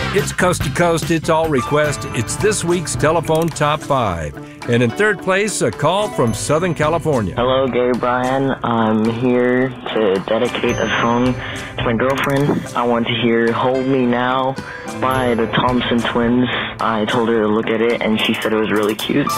It's coast to coast, it's all request. It's this week's Telephone Top 5. And in third place, a call from Southern California. Hello, Gary Bryan. I'm here to dedicate a song to my girlfriend. I want to hear Hold Me Now by the Thompson Twins. I told her to look at it, and she said it was really cute.